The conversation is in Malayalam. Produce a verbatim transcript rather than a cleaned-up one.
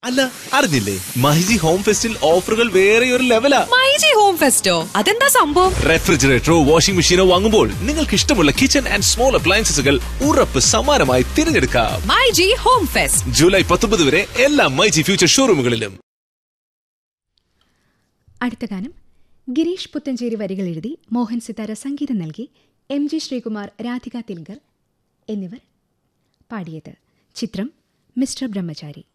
അല്ല, അറിഞ്ഞില്ലേ? മൈജി ഹോം ഫെസ്റ്റിൽ ഓഫറുകൾ വേറെ ഒരു ലെവലാ. മൈജി ഹോം ഫെസ്റ്റോ? അതെന്താ സംഭവം? റെഫ്രിജറേറ്ററോ വാഷിംഗ് മെഷീനോ വാങ്ങുമ്പോൾ നിങ്ങൾക്ക് ഇഷ്ടമുള്ള കിച്ചൺ ആൻഡ് സ്മോൾ അപ്ലയൻസസുകൾ ഉറപ്പ് സമ്മാനമായി തിരഞ്ഞെടുക്കാം. മൈജി ഹോം ഫെസ്റ്റ് ജൂലൈ പത്തൊമ്പത് വരെ എല്ലാ മൈജി ഫ്യൂച്ചർ ഷോറൂമുകളിലും. അടുത്ത ഗാനം ഗിരീഷ് പുത്തഞ്ചേരി വരികൾ എഴുതി മോഹൻ സിതാര സംഗീതം നൽകി എം ജി ശ്രീകുമാർ, രാധിക തിൽഗർ എന്നിവർ പാടിയത്. ചിത്രം മിസ്റ്റർ ബ്രഹ്മചാരി.